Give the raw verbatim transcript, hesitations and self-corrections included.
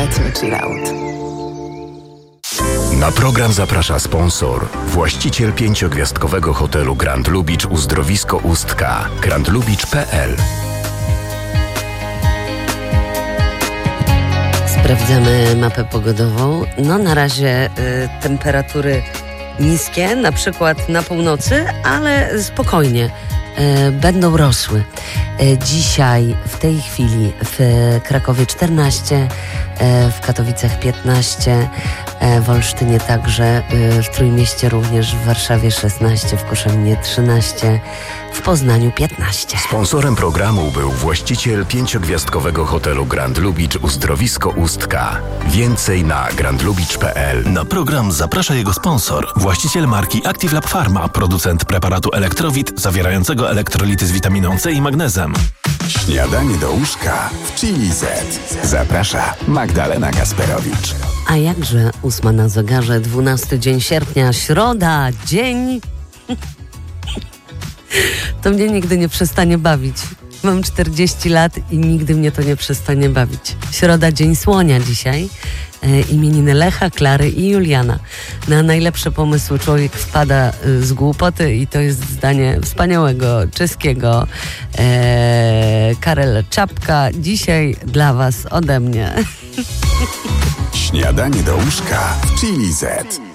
Let's chill out. Na program zaprasza sponsor, właściciel pięciogwiazdkowego hotelu Grand Lubicz Uzdrowisko Ustka, grand lubicz kropka p l. Sprawdzamy mapę pogodową. No na razie y, temperatury niskie, na przykład na północy, ale spokojnie y, będą rosły. Y, dzisiaj w tej chwili w Krakowie czternaście, y, w Katowicach piętnaście, y, w Olsztynie także, y, w Trójmieście również, w Warszawie szesnaście, w Koszalinie trzynaście, w Poznaniu piętnaście. Sponsorem programu był właściciel pięciogwiazdkowego hotelu Grand Lubicz Uzdrowisko Ustka. Więcej na grand lubicz kropka p l. Na program zaprasza jego sponsor, właściciel marki Active Lab Pharma, producent preparatu Elektrowit zawierającego elektrolity z witaminą C i magnezem. Śniadanie do łóżka w Chili Z. Zaprasza Magdalena Gasperowicz. A jakże ósma na zegarze, dwunasty dzień sierpnia, środa, dzień... To mnie nigdy nie przestanie bawić. Mam czterdzieści lat i nigdy mnie to nie przestanie bawić. Środa, dzień słonia dzisiaj. E, imieniny Lecha, Klary i Juliana. Na najlepsze pomysły człowiek wpada y, z głupoty i to jest zdanie wspaniałego czeskiego e, Karela Czapka. Dzisiaj dla was ode mnie. Śniadanie do łóżka w Chili Z.